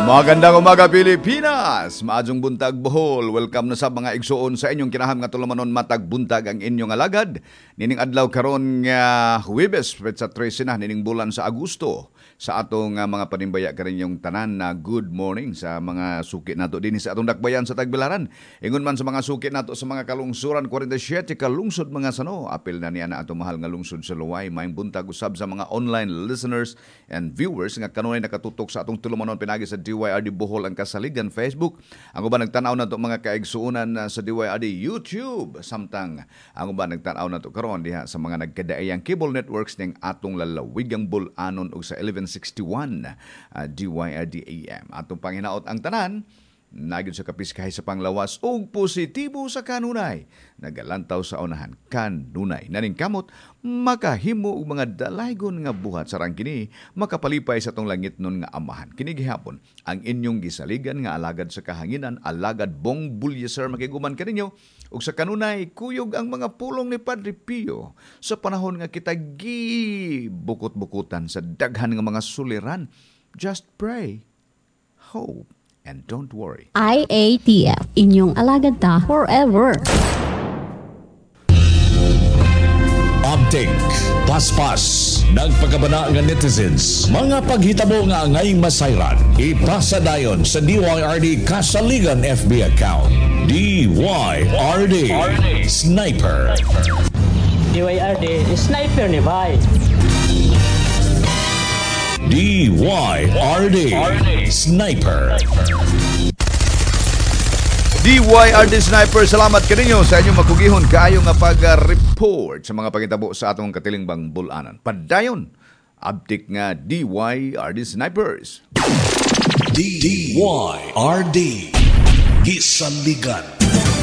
Magandang umaga Pilipinas, maadjong buntag Bohol. Welcome na sa mga igsuon sa inyong kinaham nga tulumanon matag buntag ang inyong alagad. Nining adlaw karon nga Huwebes sa 13 na nining bulan sa Agosto. Sa atong mga panimbaya karon yung tanan na good morning sa mga suki nato dinhi sa atong dakbayan sa Tagbilaran. Ingon man sa mga suki nato sa mga kalungsuran 47 ka lungsod mga sano. Apil na niya na atong mahal nga lungsod sa Luway. Maayong buntag usab sa mga online listeners and viewers nga kanunay nakatutok sa atong tulumanon pinagi sa DYRD Bohol ang kasaligan Facebook. Ang uban nagtan-aw na to mga kaigsuunan sa DYRD YouTube. Samtang ang uban nagtan-aw na to karon diha sa mga nagkadaayang cable networks ning atong lalawigang bul-anon ug sa 1161 DYRD AM. Atong panghinaot ang tanan nagyud sa kapiskahay sa panglawas ug positibo sa kanunay. Nagalantaw sa unahan kanunay. Naning kamot makahimo og mga dalaygon nga buhat sarang kini makapalipay sa tong langit nun nga amahan. Kini gihapon ang inyong gisaligan nga alagad sa kahanginan, alagad Bong Bulyeser makiguman kaninyo ug sa kanunay kuyog ang mga pulong ni Padre Pio sa panahon nga kita gibukot-bukutan sa daghan nga mga suliran. Just pray, hope, and don't worry. IATF, inyong alagad ta forever. Update, paspas, nagpagabana nga netizens, mga paghitabo nga angay masayran, ipasa dayon sa DYRD Kasaligan FB account. DYRD Sniper. DYRD Sniper ni Bay. DYRD Sniper. DYRD Sniper, salamat kaninyo sa inyong makugihon kaayo nga pag-report sa mga pangitabo sa atong katilingbang bulanan. Padayon, update nga DYRD Snipers. DYRD Gisaligan.